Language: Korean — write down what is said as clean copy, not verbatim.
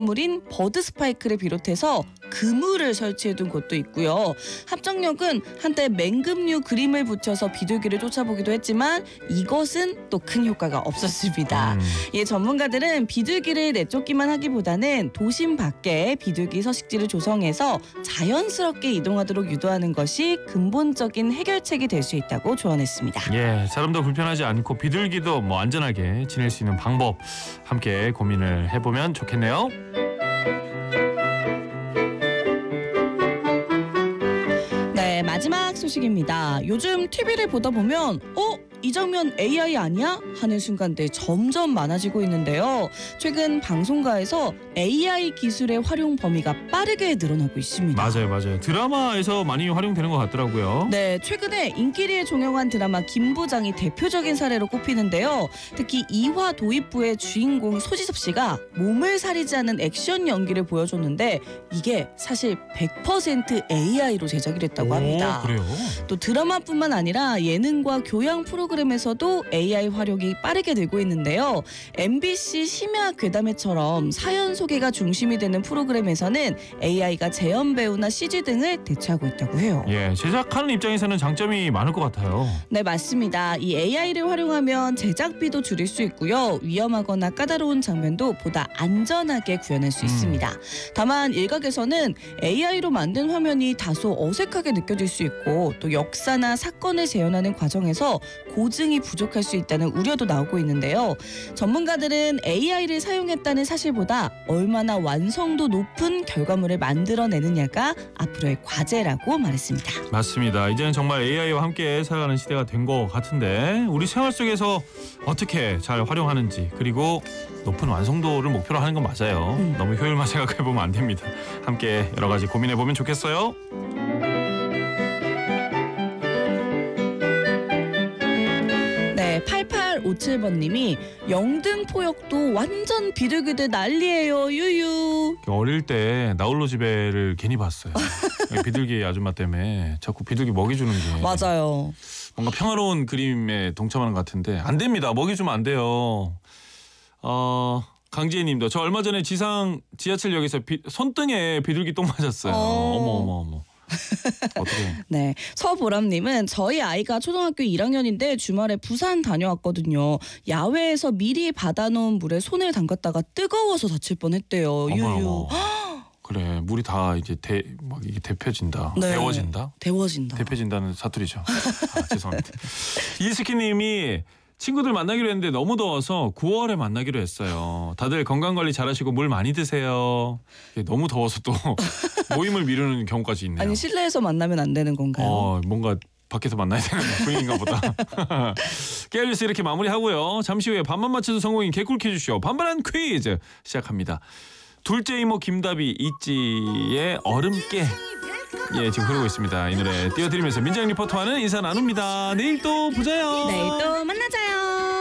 물인 버드 스파이크를 비롯해서 그물을 설치해둔 곳도 있고요. 합정역은 한때 맹금류 그림을 붙여서 비둘기를 쫓아보기도 했지만 이것은 또 큰 효과가 없었습니다. 이 전문가들은 비둘기를 내쫓기만 하기보다는 도심 밖에 비둘기 서식지를 조성해서 자연스럽게 이동하도록 유도하는 것이 근본적인 해결책이 될 수 있다고 조언했습니다. 예, 사람도 불편하지 않고 비둘기도 안전하게 지낼 수 있는 방법 함께 고민을 해보면 좋겠네요. 네, 마지막 소식입니다. 요즘 TV를 보다 보면 이 장면 AI 아니야? 하는 순간들 점점 많아지고 있는데요. 최근 방송가에서 AI 기술의 활용 범위가 빠르게 늘어나고 있습니다. 맞아요. 드라마에서 많이 활용되는 것 같더라고요. 네, 최근에 인기리에 종영한 드라마 김부장이 대표적인 사례로 꼽히는데요. 특히 2화 도입부의 주인공 소지섭 씨가 몸을 사리지 않은 액션 연기를 보여줬는데 이게 사실 100% AI로 제작이 됐다고 합니다. 그래요? 또 드라마뿐만 아니라 예능과 교양 프로그램에서도 AI 활용이 빠르게 늘고 있는데요. MBC 심야 괴담회처럼 사연 소개가 중심이 되는 프로그램에서는 AI가 재연 배우나 CG 등을 대체하고 있다고 해요. 예, 제작하는 입장에서는 장점이 많을 것 같아요. 네, 맞습니다. 이 AI를 활용하면 제작비도 줄일 수 있고요. 위험하거나 까다로운 장면도 보다 안전하게 구현할 수 있습니다. 다만 일각에서는 AI로 만든 화면이 다소 어색하게 느껴질 수 있고 또 역사나 사건을 재현하는 과정에서 고증이 부족할 수 있다는 우려도 나오고 있는데요. 전문가들은 AI를 사용했다는 사실보다 얼마나 완성도 높은 결과물을 만들어내느냐가 앞으로의 과제라고 말했습니다. 맞습니다. 이제는 정말 AI와 함께 살아가는 시대가 된 것 같은데 우리 생활 속에서 어떻게 잘 활용하는지 그리고 높은 완성도를 목표로 하는 건 맞아요. 너무 효율만 생각해보면 안 됩니다. 함께 여러 가지 고민해보면 좋겠어요. 네, 8857번님이 영등포역도 완전 비둘기들 난리예요. 유유. 어릴 때 나홀로 집에를 괜히 봤어요. 비둘기 아줌마 때문에 자꾸 비둘기 먹이 주는 게 맞아요. 뭔가 평화로운 그림에 동참하는 것 같은데 안 됩니다. 먹이 주면 안 돼요. 강지혜님도 저 얼마 전에 지하철역에서 손등에 비둘기 똥 맞았어요. 어머. 어떻게? 네, 서보람님은 저희 아이가 초등학교 1학년인데 주말에 부산 다녀왔거든요. 야외에서 미리 받아놓은 물에 손을 담갔다가 뜨거워서 다칠 뻔했대요. 유유. 그래, 물이 다 이제 이게 데펴진다. 네. 데워진다. 데펴진다는 사투리죠. 죄송합니다. 이스키님이 친구들 만나기로 했는데 너무 더워서 9월에 만나기로 했어요. 다들 건강관리 잘하시고 물 많이 드세요. 너무 더워서 또 모임을 미루는 경우까지 있네요. 아니 실내에서 만나면 안 되는 건가요? 뭔가 밖에서 만나야 되는 분위기인가 보다. 깨알뉴스 이렇게 마무리하고요. 잠시 후에 반만 맞춰도 성공인 개꿀 퀴즈쇼 반반한 퀴즈 시작합니다. 둘째 이모 김다비 있지의 얼음깨 지금 흐르고 있습니다. 이 노래 띄워드리면서 민정 리포터와는 인사 나눕니다. 내일 또 보자요. 내일 또 만나자요.